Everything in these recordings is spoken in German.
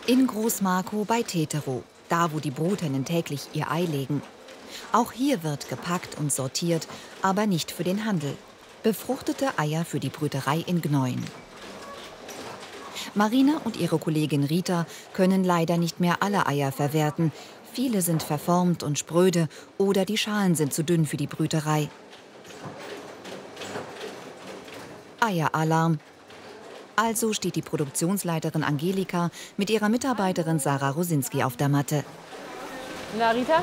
In Großmarkow bei Teterow, da wo die Bruthennen täglich ihr Ei legen. Auch hier wird gepackt und sortiert, aber nicht für den Handel. Befruchtete Eier für die Brüterei in Gneuen. Marina und ihre Kollegin Rita können leider nicht mehr alle Eier verwerten. Viele sind verformt und spröde oder die Schalen sind zu dünn für die Brüterei. Eieralarm. Also steht die Produktionsleiterin Angelika mit ihrer Mitarbeiterin Sarah Rosinski auf der Matte. Na, Rita?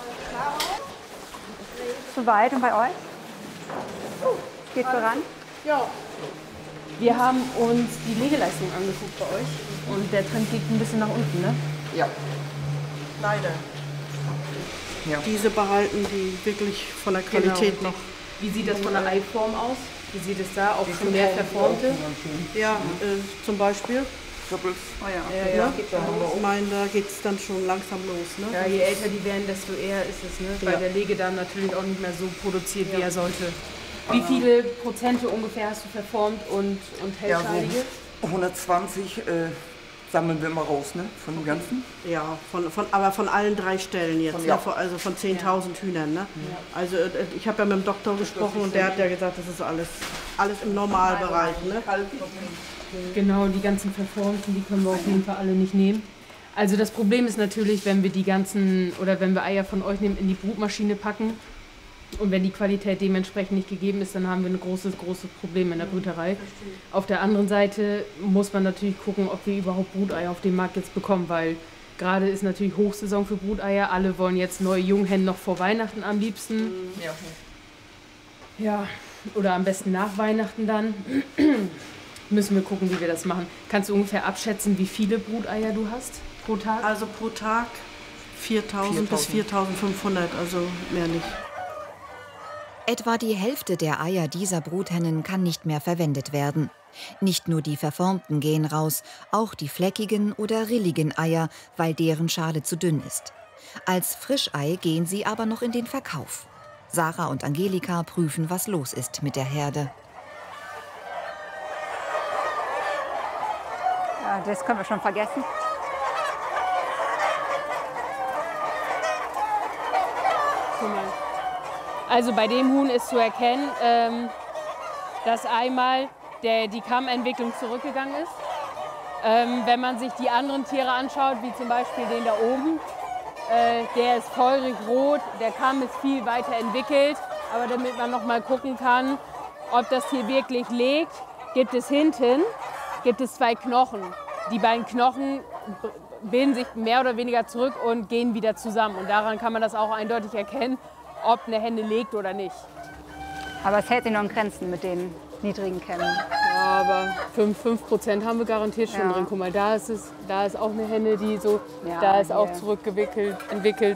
Soweit und bei euch? Geht voran? Ja. Wir haben uns die Legeleistung angeguckt bei euch und der Trend geht ein bisschen nach unten, ne? Ja, leider. Ja. Diese behalten die wirklich von der Qualität noch. Wie sieht das von der Eiform aus? Wie sieht es da? Auch schon mehr verformte? Ja, zum Beispiel. Doppelt. Oh ja. Ja. Ich meine, da geht es dann schon langsam los. Ne? Ja, je älter die werden, desto eher ist es, ne? Weil der Legedarm natürlich auch nicht mehr so produziert, wie er sollte. Wie viele Prozente ungefähr hast du verformt und hellscheidige? Ja, so 120 sammeln wir immer raus, ne? Von dem Ganzen. Ja, aber von allen 3 Stellen jetzt, Ja. ne? Also von 10.000 Hühnern. Ne? Ja. Also ich habe ja mit dem Doktor gesprochen und der hat ja gesagt, das ist alles im Normalbereich. Ne? Genau, die ganzen Verformten, die können wir auf jeden Fall alle nicht nehmen. Also das Problem ist natürlich, wenn wir wenn wir Eier von euch nehmen, in die Brutmaschine packen und wenn die Qualität dementsprechend nicht gegeben ist, dann haben wir ein großes Problem in der Brüterei. Auf der anderen Seite muss man natürlich gucken, ob wir überhaupt Bruteier auf dem Markt jetzt bekommen, weil gerade ist natürlich Hochsaison für Bruteier. Alle wollen jetzt neue Junghennen noch vor Weihnachten am liebsten. Ja, oder am besten nach Weihnachten dann. Müssen wir gucken, wie wir das machen. Kannst du ungefähr abschätzen, wie viele Bruteier du hast pro Tag? Also pro Tag 4.000 bis 4.500, also mehr nicht. Etwa die Hälfte der Eier dieser Bruthennen kann nicht mehr verwendet werden. Nicht nur die verformten gehen raus, auch die fleckigen oder rilligen Eier, weil deren Schale zu dünn ist. Als Frischei gehen sie aber noch in den Verkauf. Sarah und Angelika prüfen, was los ist mit der Herde. Ja, das können wir schon vergessen. Also bei dem Huhn ist zu erkennen, dass einmal die Kammentwicklung zurückgegangen ist. Wenn man sich die anderen Tiere anschaut, wie zum Beispiel den da oben, der ist feurig rot, der Kamm ist viel weiter entwickelt. Aber damit man noch mal gucken kann, ob das Tier wirklich legt, gibt es hinten 2 Knochen. Die beiden Knochen bilden sich mehr oder weniger zurück und gehen wieder zusammen. Und daran kann man das auch eindeutig erkennen, ob eine Henne legt oder nicht. Aber es hält sich noch in Grenzen mit den niedrigen Kämmen. Ja, aber 5% haben wir garantiert schon drin. Guck mal, da ist auch eine Henne, die so, da ist auch zurückgewickelt, entwickelt.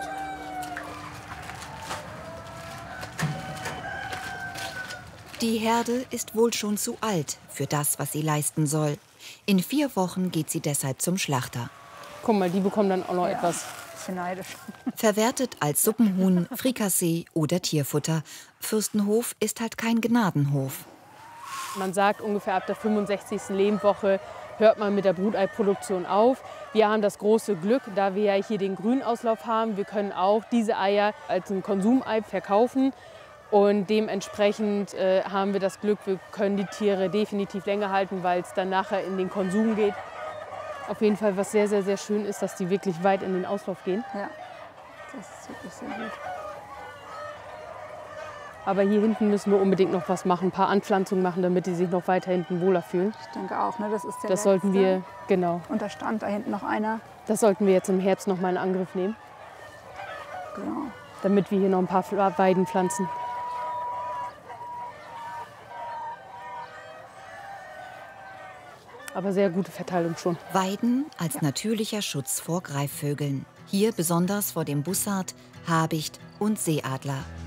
Die Herde ist wohl schon zu alt für das, was sie leisten soll. In 4 Wochen geht sie deshalb zum Schlachter. Guck mal, die bekommen dann auch noch etwas. Bisschen neidisch. Verwertet als Suppenhuhn, Frikassee oder Tierfutter. Fürstenhof ist halt kein Gnadenhof. Man sagt, ungefähr ab der 65. Lebendwoche hört man mit der Bruteiproduktion auf. Wir haben das große Glück, da wir ja hier den Grünauslauf haben. Wir können auch diese Eier als ein Konsumei verkaufen. Und dementsprechend haben wir das Glück, wir können die Tiere definitiv länger halten, weil es dann nachher in den Konsum geht. Auf jeden Fall, was sehr, sehr, sehr schön ist, dass die wirklich weit in den Auslauf gehen. Ja, das ist wirklich sehr gut. Aber hier hinten müssen wir unbedingt noch was machen, ein paar Anpflanzungen machen, damit die sich noch weiter hinten wohler fühlen. Ich denke auch, ne? Das ist der Das sollten letzte. wir, genau. Und da stand da hinten noch einer. Das sollten wir jetzt im Herbst noch mal in Angriff nehmen, Genau. damit wir hier noch ein paar Weiden pflanzen. Aber sehr gute Verteilung schon. Weiden als natürlicher Schutz vor Greifvögeln. Hier besonders vor dem Bussard, Habicht und Seeadler.